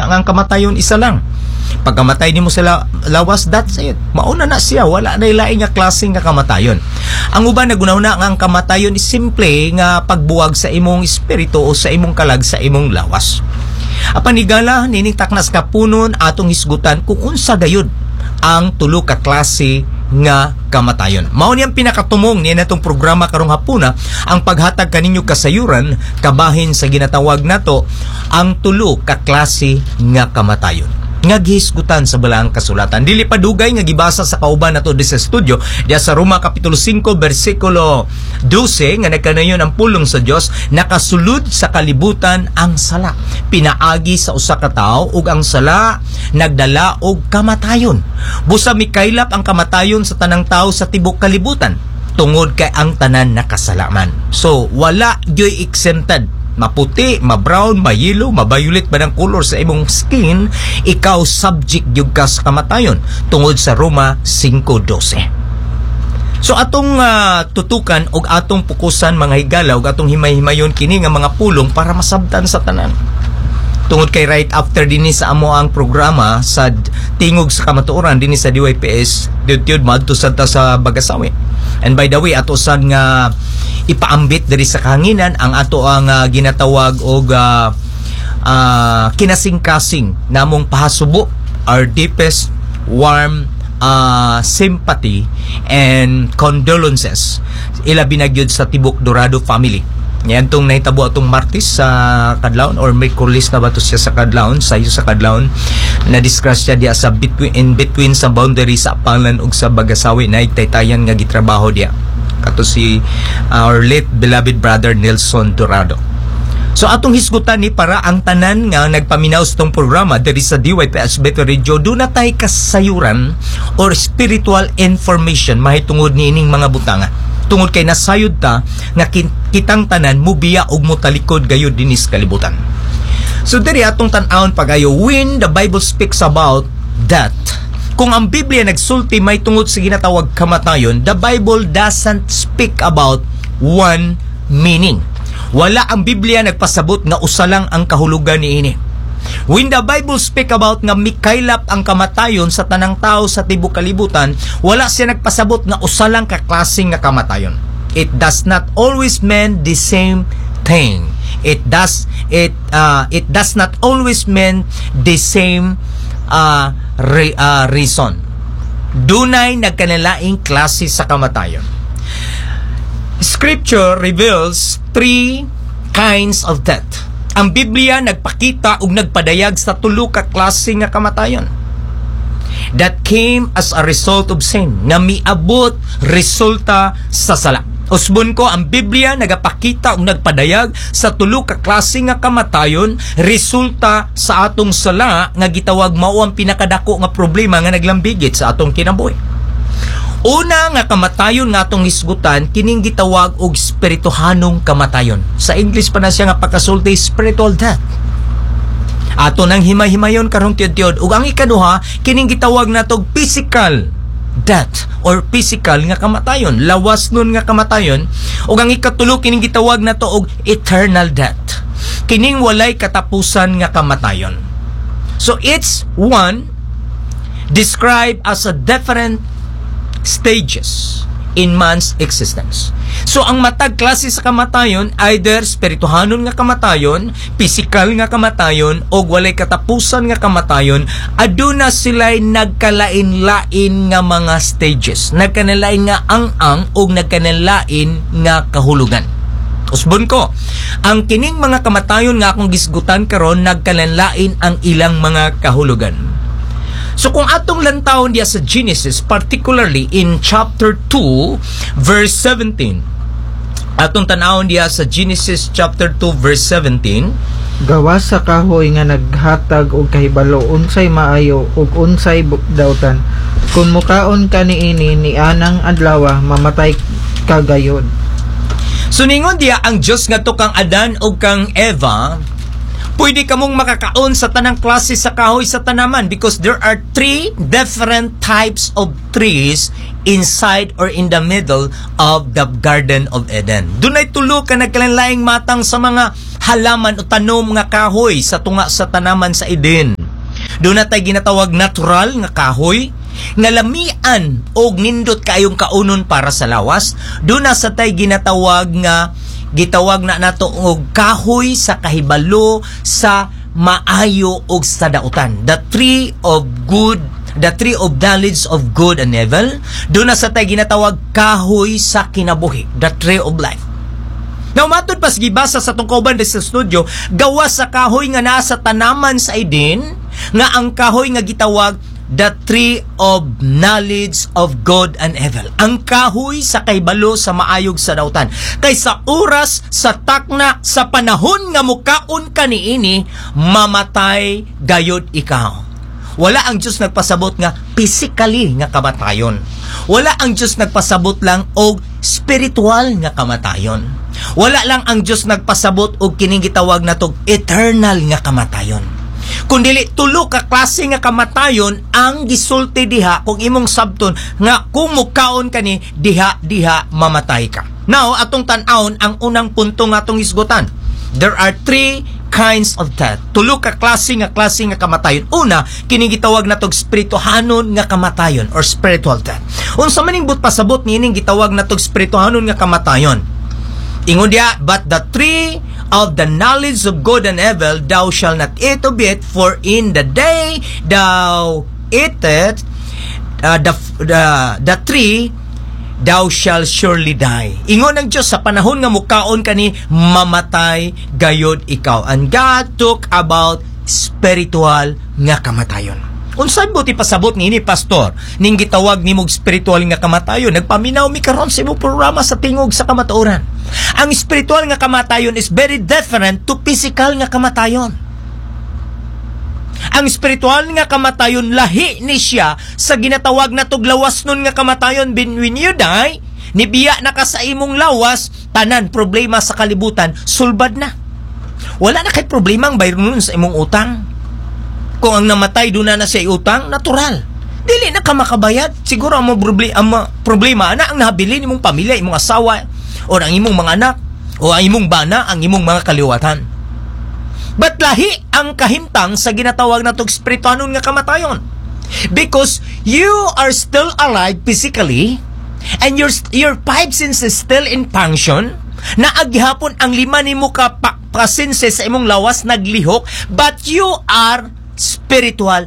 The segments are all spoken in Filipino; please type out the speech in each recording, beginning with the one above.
ang kamatayon isa lang. Pagkamatay nimo sa lawas, that's it. Mauna na siya, wala na ilaing nga klase nga kamatayon. Ang uban nagunahuna nga ang kamatayon is simple nga pagbuwag sa imong espiritu o sa imong kalag sa imong lawas. Apan higala nining taknas kapunon atong hisgutan kung unsa gayud ang tulo ka klase nga kamatayon. Mao ni ang pinakatumong ni natong programa karong hapuna, ang paghatag kaninyo kasayuran kabahin sa ginatawag nato ang tulo ka klase nga kamatayon nga gihisgutan sa balaang kasulatan. Dili pa dugay nga gibasa sa kauban nato di sa studio diya sa Roma kapitulo 5 bersikulo 12 nga nagkanayon ang pulong sa Dios, nakasulod sa kalibutan ang sala, pinaagi sa usa ka tawo, ug ang sala nagdala og kamatayon. Busa mikaylap ang kamatayon sa tanang tawo sa tibok kalibutan tungod kay ang tanan nakasalaman. So wala gyoy exempted. Maputi, ma-brown, ma-yellow, ma-violet ba ng color sa imong skin, ikaw subject yung ka sa kamatayon tungod sa Roma 5:12. So atong tutukan og atong pukusan mga higala og atong himay-himayon kini nga mga pulong para masabtan sa tanan. Tungod kay right after dinhi sa amo ang programa sa tingog sa kamatuoran dinhi sa DYPS, diud madto sa Bagasawi. And by the way, ato sad nga ipaambit diri sa kahanginan ang ato ang ginatawag og kinasing-kasing namong pahasubo, our deepest warm sympathy and condolences ilabi na gyud sa Tibok Dorado family. Yan tong nahitabo atong Martes sa Kadlawon or Miyerkules na ba to siya sa Kadlawon, sayo sa Kadlawon na discuss siya diya sa between sa boundary sa Apalan ug sa Bagasawi na taytayan nga gitrabaho diya kato si our late beloved brother Nelson Dorado. So atong hisgutan ni para ang tanan nga nagpaminaw sa tong programa diri sa DYPS Beto Radio, do na tay kasayuran or spiritual information mahitungod ni ining mga butanga. Tungod kay nasayod ta nga kitang tanan mubiya og mutalikod gayud dinis kalibutan. So diri atong tan-awon pagayo when the Bible speaks about that. Kung ang Biblia nagsulti may tungod sa ginatawag kamatayon, the Bible doesn't speak about one meaning. Wala ang Biblia nagpasabot nga usa lang ang kahulugan niini. When the Bible speak about nga mikaylap ang kamatayon sa tanang tao sa tibok kalibutan, wala siya nagpasabot nga usa lang ka klase nga kamatayon. It does not always mean the same thing. It does not always mean the same reason. Dunay nagkanalaing klase sa kamatayon. Scripture reveals three kinds of death. Ang Biblia nagpakita ug nagpadayag sa tulo ka klase nga kamatayon that came as a result of sin, nga miabot resulta sa sala. Usbon ko, ang Biblia nagapakita ug nagpadayag sa tulo ka klase nga kamatayon resulta sa atong sala nga gitawag mao ang pinakadako nga problema nga naglambigit sa atong kinabuhi. Una nga kamatayon nga atong hisgutan kining gitawag og spirituhanong kamatayon. Sa English pa na siya nga pagkasulti spiritual death. Ato nang himay-himayon karong tiyod-tiyod. Ug ang ikaduha kining gitawag natog physical death or physical nga kamatayon, lawas nun nga kamatayon. Ug ang ikatulo kining gitawag nato og eternal death. Kining walay katapusan nga kamatayon. So it's one described as a different stages in man's existence. So ang matag klase sa kamatayon, either spirituhanon nga kamatayon, physical nga kamatayon, o walay katapusan nga kamatayon, aduna sila'y nagkalain-lain nga mga stages, nagkanalain nga ang-ang o nagkanalain nga kahulugan. Usbon ko, ang kining mga kamatayon nga akong gisgutan karon nagkalain-lain ang ilang mga kahulugan. So kung atong lantawon diya sa Genesis, particularly in chapter 2 verse 17, atong tanawon diya sa Genesis chapter 2 verse 17, gawas sa kahoy nga naghatag og kahibalo unsay maayo ug unsay dawtan, kun mukaon ka niini ni anang adlaw mamatay ka gayod. So ningon diya ang Dios ngadto kang Adan ug kang Eva, pwede kamong makakaon sa tanang klase sa kahoy sa tanaman because there are three different types of trees inside or in the middle of the Garden of Eden. Dunay tulo ka nagkalain-laing matang sa mga halaman o tanom nga kahoy sa tunga sa tanaman sa Eden. Doon na tayo ginatawag natural nga kahoy, nga lamian o nindot kayong kaunon para sa lawas. Doon na sa tayo ginatawag nga, gitawag na nato og kahoy sa kahibalo sa maayo og sa dautan. The tree of knowledge of good and evil. Doon na sa tayo ginatawag kahoy sa kinabuhi, the tree of life. Now, matod pas gibasa sa tungkoban sa studio, gawa sa kahoy nga nasa tanaman sa Eden, nga ang kahoy nga gitawag the tree of knowledge of good and evil. Ang kahoy sa kaybalo sa maayog sa dautan. Kay sa oras, sa takna, sa panahon nga mukaon ka niini, mamatay gayod ikaw. Wala ang Diyos nagpasabot nga physically nga kamatayon. Wala ang Diyos nagpasabot lang og spiritual nga kamatayon. Wala lang ang Diyos nagpasabot og kining gitawag natog eternal nga kamatayon. Kundili tulo ka klase nga kamatayon ang gisulti diha kung imong sabton nga kung mukaon ka ni diha mamatay ka. Now, atong tan-awon ang unang punto nga atong isgutan. There are three kinds of death. Tulo ka klase nga kamatayon. Una, kini gitawag natog spirituhanon nga kamatayon or spiritual death. Unsa man ning pasabot niining gitawag natog spirituhanon nga kamatayon? Ingon dia, but the tree of the knowledge of good and evil thou shalt not eat of it, for in the day thou eatest the tree, thou shalt surely die. Ingon ng Diyos, sa panahon nga mukaon kani, mamatay gayod ikaw. And God talk about spiritual nga kamatayon. Unsay buti pasabot ni pastor ning gitawag nimog spiritual nga kamatayon? Nagpaminaw mi karon sa imong programa sa tingog sa kamatuoran. Ang spiritual nga kamatayon is very different to physical nga kamatayon. Ang spiritual nga kamatayon lahi ni siya sa ginatawag na tuglawas nun nga kamatayon. When you die, nibiya na ka sa imong lawas, tanan problema sa kalibutan sulbad na. Wala na kay problema ang bayron nun sa imong utang. Kung ang namatay doon na siya utang, natural. Dili na ka makabayad. Siguro ang problema na ang nahabilin imong pamilya, imong asawa, o ang imong mga anak, o ang imong bana, ang imong mga kaliwatan. But lahi ang kahimtang sa ginatawag na itong spirituanon nga kamatayon. Because you are still alive physically, and your five senses still in function, na aghapon ang lima nimo ka senses sa imong lawas naglihok, but you are spiritual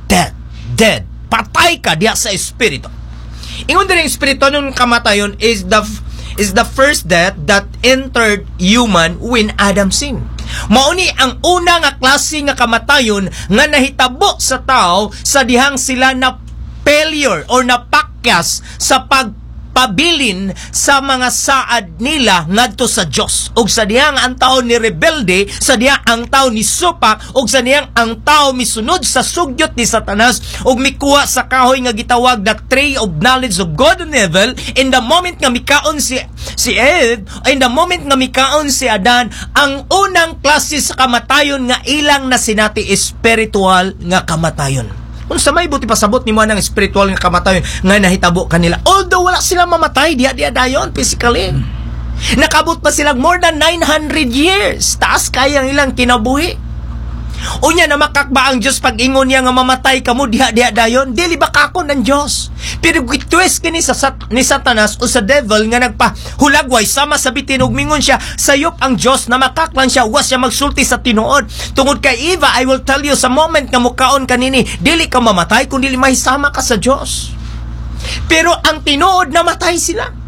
dead. Patay ka diya sa espiritu. Ingon din ang espiritu nung kamatayon is the first death that entered human when Adam sinned. Mauni ang una nga klase nga kamatayon nga nahitabo sa tao sa dihang sila na failure or napakyas sa pabilin sa mga saad nila ngadto sa Dios. Og sa dihang ang tao ni rebelde, sa dihang ang tao ni supak, og sa dihang ang tao misunod sa sugyot ni Satanas, og mikuha sa kahoy nga gitawag the tree of knowledge of good and evil. In the moment nga mikaon si Eve, in the moment nga mikaon si Adan, ang unang klase sa kamatayon nga ilang na sinati spiritual nga kamatayon. Kung sa may buti pasabot ni mo ng spiritual nga kamatayon nga nahitabo kanila. Although wala sila mamatay, diya dayon physically. Nakabot pa sila more than 900 years. Taas kaya ilang kinabuhi. Unya na makakba ang Diyos pag ingon niya nga mamatay ka mo diha dayon. Dili ba kako ng Diyos? Pero gitwes kini ni Satanas o sa devil nga nagpahulagway sama sa bitin ug mingon siya sayop ang Diyos na makaklan siya was siya magsulti sa tinuod. Tungod kay Eva, I will tell you sa moment nga mukaon kanini, dili ka mamatay kundi mahisama ka sa Diyos. Pero ang tinuod namatay sila.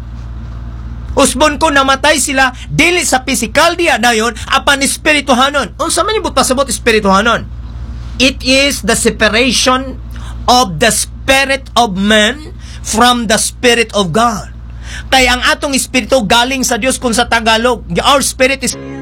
Usbon ko namatay sila dili sa physical diya dayon apan espirituhanon. Unsa man ibut pasabot espirituhanon? It is the separation of the spirit of man from the spirit of God. Kaya ang atong espiritu galing sa Dios kung sa Tagalog, our spirit is